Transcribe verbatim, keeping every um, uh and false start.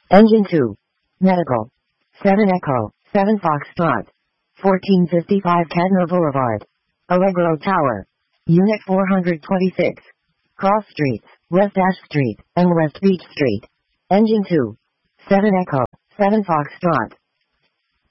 Engine two. Medical. seven Echo, seven Foxtrot. fourteen fifty-five Kettner Boulevard. Allegro Tower. Unit four hundred twenty-six. Cross Streets, West Ash Street, and West Beach Street. Engine two. seven Echo, seven Foxtrot.